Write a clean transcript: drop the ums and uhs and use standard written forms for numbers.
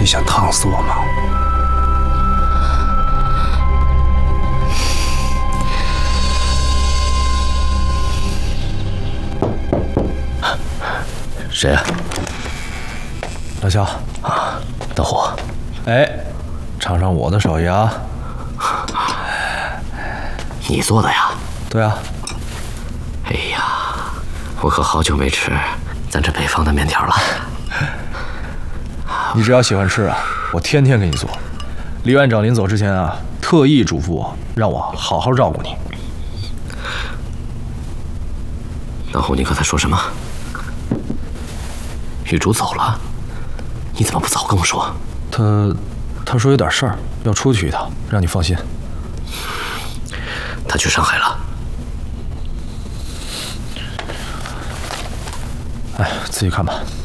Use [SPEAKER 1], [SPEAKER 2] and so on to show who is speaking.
[SPEAKER 1] 你想烫死我吗？
[SPEAKER 2] 谁呀？
[SPEAKER 1] 老肖
[SPEAKER 2] 啊，大虎。
[SPEAKER 1] 哎，尝尝我的手艺啊！
[SPEAKER 2] 你做的呀？
[SPEAKER 1] 对啊。
[SPEAKER 2] 哎呀，我可好久没吃咱这北方的面条了。
[SPEAKER 1] 你只要喜欢吃啊，我天天给你做。李院长临走之前啊，特意嘱咐我，让我好好照顾你。
[SPEAKER 2] 大虎，你刚才说什么？玉竹走了？你怎么不早跟我说？
[SPEAKER 1] 他说有点事儿，要出去一趟，让你放心。
[SPEAKER 2] 他去上海了。
[SPEAKER 1] 哎，自己看吧。